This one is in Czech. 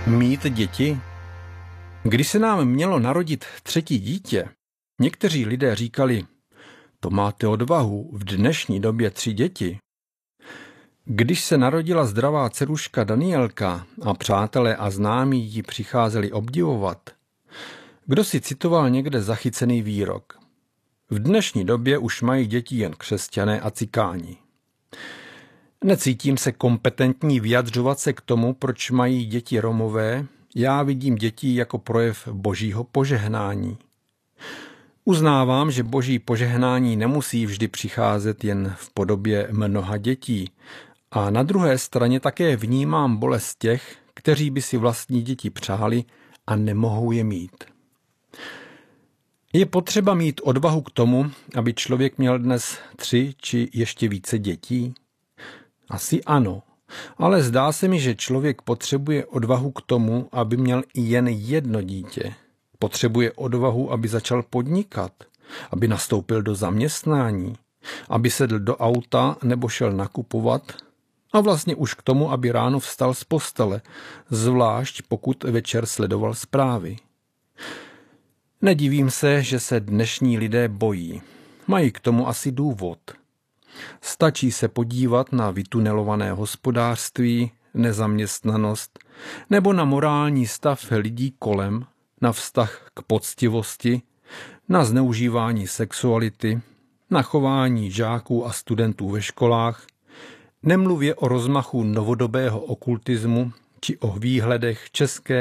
Mít děti? Když se nám mělo narodit třetí dítě, někteří lidé říkali, to máte odvahu, v dnešní době 3 děti. Když se narodila zdravá dceruška Danielka a přátelé a známí ji přicházeli obdivovat, kdo si citoval někde zachycený výrok. V dnešní době už mají děti jen křesťané a cikáni. Necítím se kompetentní vyjadřovat se k tomu, proč mají děti Romové. Já vidím děti jako projev božího požehnání. Uznávám, že boží požehnání nemusí vždy přicházet jen v podobě mnoha dětí. A na druhé straně také vnímám bolest těch, kteří by si vlastní děti přáli a nemohou je mít. Je potřeba mít odvahu k tomu, aby člověk měl dnes 3 či ještě více dětí? Asi ano, ale zdá se mi, že člověk potřebuje odvahu k tomu, aby měl i jen jedno dítě. Potřebuje odvahu, aby začal podnikat, aby nastoupil do zaměstnání, aby sedl do auta nebo šel nakupovat a vlastně už k tomu, aby ráno vstal z postele, zvlášť pokud večer sledoval zprávy. Nedivím se, že se dnešní lidé bojí. Mají k tomu asi důvod. Stačí se podívat na vytunelované hospodářství, nezaměstnanost nebo na morální stav lidí kolem, na vztah k poctivosti, na zneužívání sexuality, na chování žáků a studentů ve školách, nemluvě o rozmachu novodobého okultismu či o výhledech české